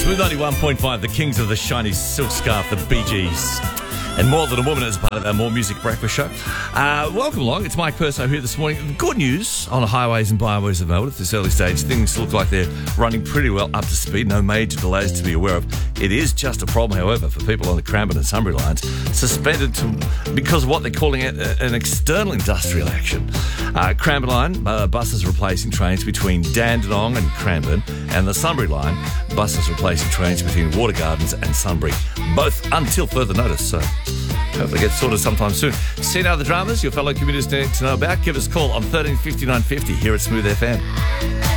Smooth 91.5, the kings of the shiny silk scarf, the Bee Gees. And More Than a Woman as part of our More Music Breakfast show. Welcome along. It's Mike Purso here this morning. Good news on the highways and byways of Melbourne at this early stage. Things look like they're running pretty well up to speed. No major delays to be aware of. It is just a problem, however, for people on the Cranbourne and Sunbury lines, suspended because of what they're calling an external industrial action. Cranbourne line, buses replacing trains between Dandenong and Cranbourne, and the Sunbury line, buses replacing trains between Water Gardens and Sunbury, both until further notice. So hopefully get sorted sometime soon. See now the dramas your fellow commuters need to know about? Give us a call on 13 59 50 here at Smooth FM.